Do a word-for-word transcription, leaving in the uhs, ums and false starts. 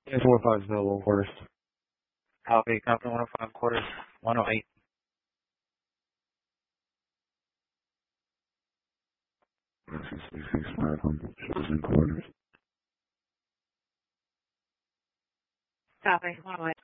Yeah, four five available quarters. Copy, Compton one oh five quarters, one oh eight. six six six five hundred, shows in quarters. Copy, one oh eight.